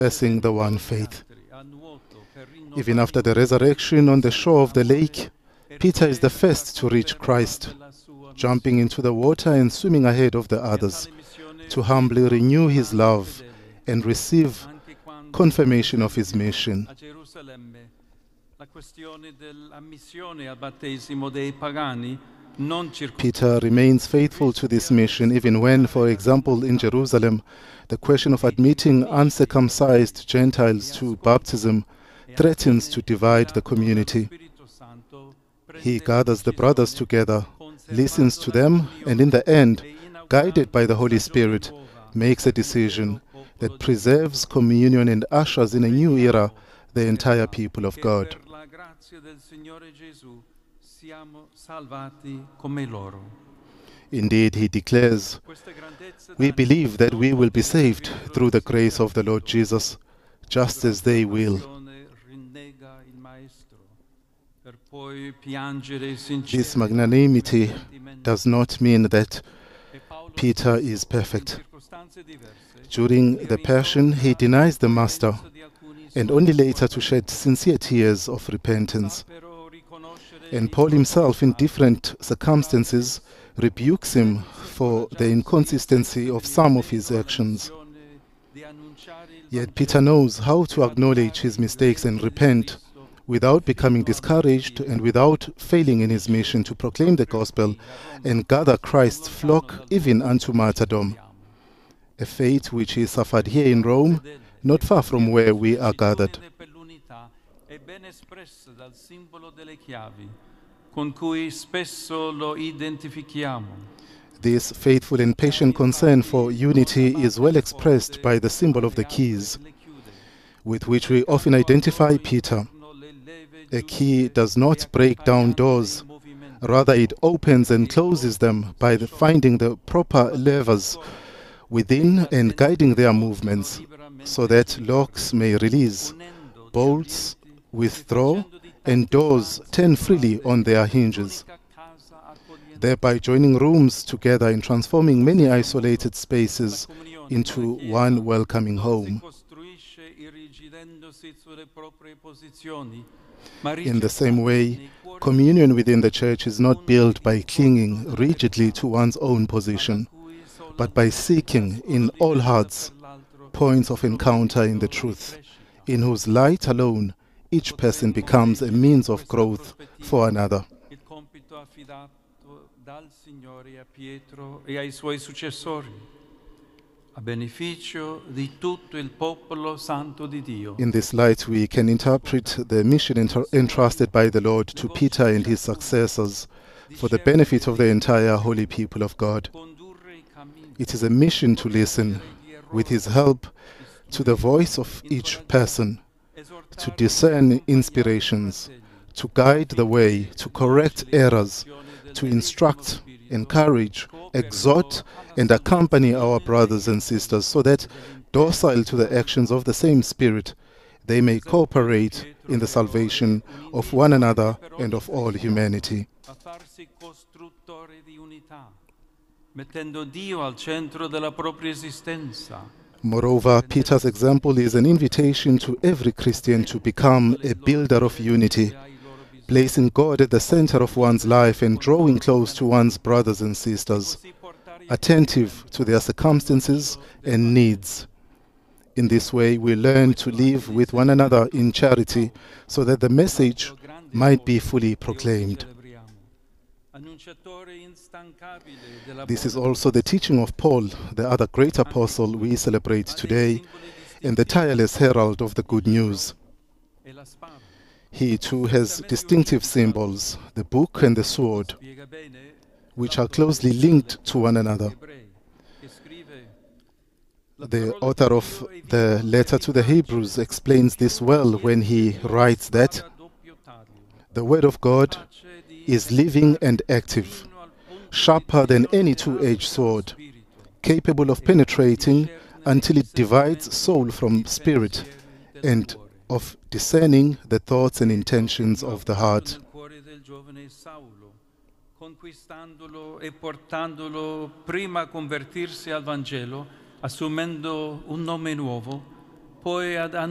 professing the one faith. Even after the resurrection on the shore of the lake, Peter is the first to reach Christ, jumping into the water and swimming ahead of the others to humbly renew his love and receive confirmation of his mission. Peter remains faithful to this mission even when, for example, in Jerusalem, the question of admitting uncircumcised Gentiles to baptism threatens to divide the community. He gathers the brothers together, listens to them, and in the end, guided by the Holy Spirit, makes a decision that preserves communion and ushers in a new era the entire people of God. Indeed, he declares, "We believe that we will be saved through the grace of the Lord Jesus, just as they will." This magnanimity does not mean that Peter is perfect. During the Passion, he denies the Master, and only later to shed sincere tears of repentance. And Paul himself, in different circumstances, rebukes him for the inconsistency of some of his actions. Yet Peter knows how to acknowledge his mistakes and repent without becoming discouraged and without failing in his mission to proclaim the gospel and gather Christ's flock even unto martyrdom, a fate which he suffered here in Rome, not far from where we are gathered. This faithful and patient concern for unity is well expressed by the symbol of the keys, with which we often identify Peter. A key does not break down doors, rather it opens and closes them by finding the proper levers within and guiding their movements, so that locks may release, bolts withdraw, and doors turn freely on their hinges, thereby joining rooms together and transforming many isolated spaces into one welcoming home. In the same way, communion within the Church is not built by clinging rigidly to one's own position, but by seeking in all hearts points of encounter in the truth, in whose light alone each person becomes a means of growth for another. In this light, we can interpret the mission entrusted by the Lord to Peter and his successors for the benefit of the entire holy people of God. It is a mission to listen, with his help, to the voice of each person, to discern inspirations, to guide the way, to correct errors, to instruct, encourage, exhort, and accompany our brothers and sisters so that, docile to the actions of the same Spirit, they may cooperate in the salvation of one another and of all humanity. Moreover, Peter's example is an invitation to every Christian to become a builder of unity, placing God at the center of one's life and drawing close to one's brothers and sisters, attentive to their circumstances and needs. In this way, we learn to live with one another in charity so that the message might be fully proclaimed. This is also the teaching of Paul, the other great apostle we celebrate today, and the tireless herald of the good news. He too has distinctive symbols, the book and the sword, which are closely linked to one another. The author of the letter to the Hebrews explains this well when he writes that the Word of God is living and active, sharper than any two-edged sword, capable of penetrating until it divides soul from spirit, and of discerning the thoughts and intentions of the heart. Conquistandolo e portandolo prima a convertirsi al Vangelo, assumendo un nome nuovo, poi ad